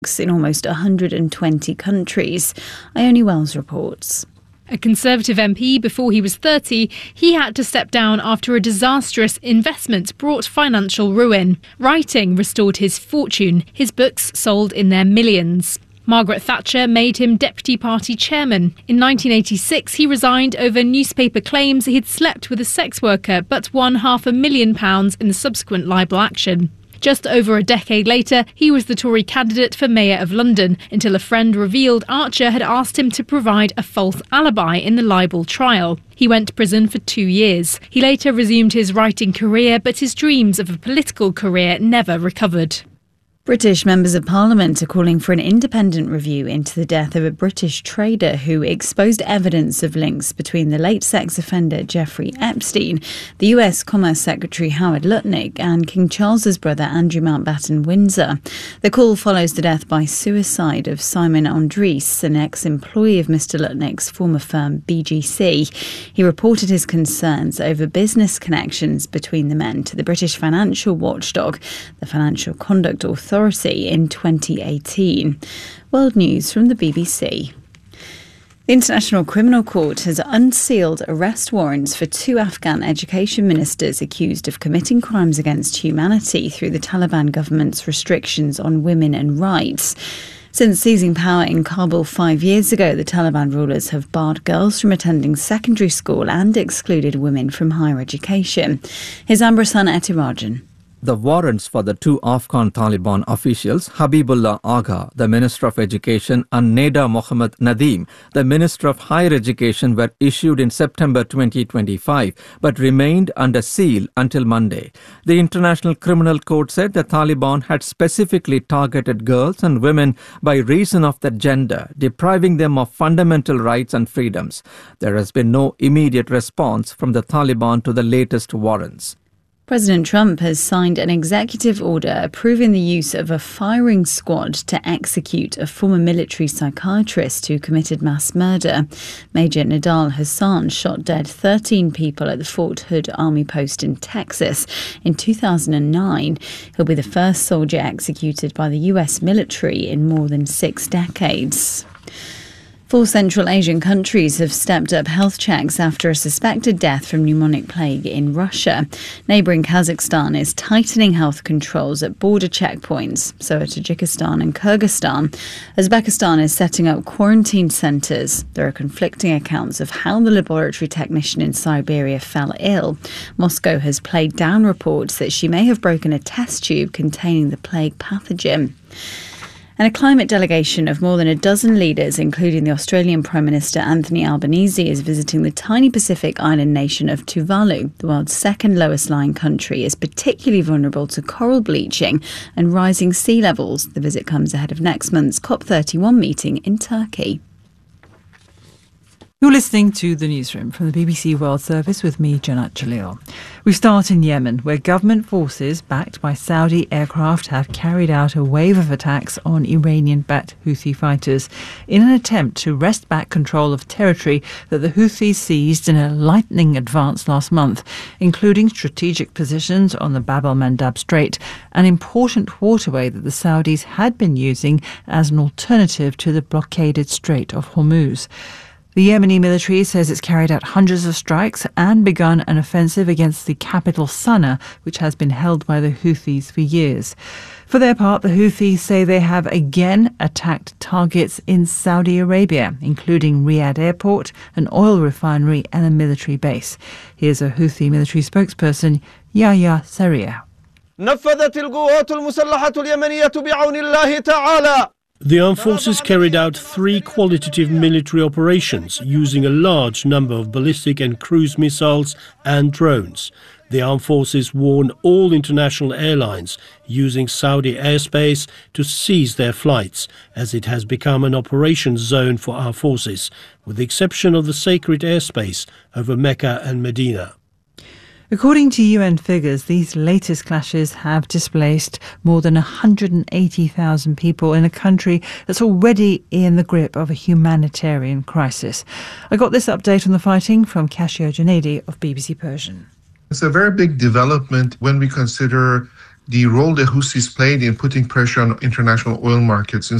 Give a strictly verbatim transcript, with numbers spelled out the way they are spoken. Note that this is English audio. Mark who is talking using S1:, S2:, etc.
S1: in almost one hundred twenty countries. Ione Wells reports.
S2: A Conservative M P before he was thirty, he had to step down after a disastrous investment brought financial ruin. Writing restored his fortune, his books sold in their millions. Margaret Thatcher made him Deputy Party Chairman. In nineteen eighty-six, he resigned over newspaper claims he'd slept with a sex worker but won half a million pounds in the subsequent libel action. Just over a decade later, he was the Tory candidate for Mayor of London until a friend revealed Archer had asked him to provide a false alibi in the libel trial. He went to prison for two years. He later resumed his writing career, but his dreams of a political career never recovered.
S1: British members of Parliament are calling for an independent review into the death of a British trader who exposed evidence of links between the late sex offender Jeffrey Epstein, the U S Commerce Secretary Howard Lutnick and King Charles's brother Andrew Mountbatten Windsor. The call follows the death by suicide of Simon Andrees, an ex-employee of Mr Lutnick's former firm B G C. He reported his concerns over business connections between the men to the British financial watchdog, the Financial Conduct Authority, in twenty eighteen. World News from the B B C. The International Criminal Court has unsealed arrest warrants for two Afghan education ministers accused of committing crimes against humanity through the Taliban government's restrictions on women and rights. Since seizing power in Kabul five years ago, the Taliban rulers have barred girls from attending secondary school and excluded women from higher education. Here's Ambrasan Etirajan.
S3: The warrants for the two Afghan Taliban officials, Habibullah Agha, the Minister of Education, and Neda Mohammad Nadeem, the Minister of Higher Education, were issued in September twenty twenty-five but remained under seal until Monday. The International Criminal Court said the Taliban had specifically targeted girls and women by reason of their gender, depriving them of fundamental rights and freedoms. There has been no immediate response from the Taliban to the latest warrants.
S1: President Trump has signed an executive order approving the use of a firing squad to execute a former military psychiatrist who committed mass murder. Major Nidal Hassan shot dead thirteen people at the Fort Hood Army post in Texas in two thousand nine. He'll be the first soldier executed by the U S military in more than six decades. Four Central Asian countries have stepped up health checks after a suspected death from pneumonic plague in Russia. Neighbouring Kazakhstan is tightening health controls at border checkpoints, so are Tajikistan and Kyrgyzstan. Uzbekistan is setting up quarantine centres. There are conflicting accounts of how the laboratory technician in Siberia fell ill. Moscow has played down reports that she may have broken a test tube containing the plague pathogen. And a climate delegation of more than a dozen leaders, including the Australian Prime Minister Anthony Albanese, is visiting the tiny Pacific island nation of Tuvalu. The world's second lowest lying country is particularly vulnerable to coral bleaching and rising sea levels. The visit comes ahead of next month's COP thirty-one meeting in Turkey.
S4: You're listening to The Newsroom from the B B C World Service with me, Janat Jalil. We start in Yemen, where government forces backed by Saudi aircraft have carried out a wave of attacks on Iranian-backed Houthi fighters in an attempt to wrest back control of territory that the Houthis seized in a lightning advance last month, including strategic positions on the Bab el-Mandab Strait, an important waterway that the Saudis had been using as an alternative to the blockaded Strait of Hormuz. The Yemeni military says it's carried out hundreds of strikes and begun an offensive against the capital Sana'a, which has been held by the Houthis for years. For their part, the Houthis say they have again attacked targets in Saudi Arabia, including Riyadh Airport, an oil refinery and a military base. Here's a Houthi military spokesperson, Yahya Sarriah.
S5: نفذت القوات المسلحة اليمنية بعون الله تعالى.
S6: The armed forces carried out three qualitative military operations using a large number of ballistic and cruise missiles and drones. The armed forces warned all international airlines using Saudi airspace to cease their flights, as it has become an operations zone for our forces, with the exception of the sacred airspace over Mecca and Medina.
S4: According to U N figures, these latest clashes have displaced more than one hundred eighty thousand people in a country that's already in the grip of a humanitarian crisis. I got this update on the fighting from Kashio Janedi of B B C Persian.
S7: It's a very big development when we consider the role the Houthis played in putting pressure on international oil markets in